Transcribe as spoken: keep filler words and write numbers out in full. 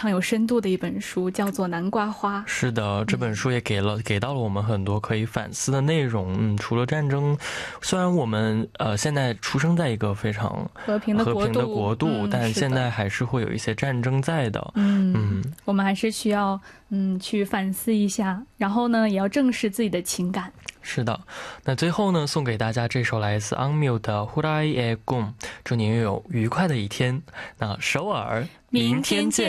常有深度的一本书，叫做《南瓜花》。 是的，这本书也给了给到了我们很多可以反思的内容。嗯，除了战争，虽然我们呃现在出生在一个非常和平的国度， 和平的国度， 嗯、 但现在还是会有一些战争在的。 嗯嗯，我们还是需要嗯去反思一下，然后呢，也要正视自己的情感。 是的，那最后呢，送给大家这首来自昂缪的《후라이의 꿈》，祝您拥有愉快的一天。那首尔，明天见。